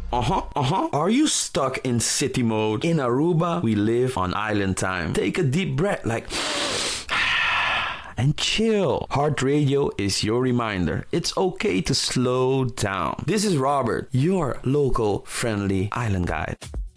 Are you stuck in city mode? In Aruba, we live on island time. Take a deep breath, like, and chill. Heart Radio is your reminder. It's okay to slow down. This is Robert, your local friendly island guide.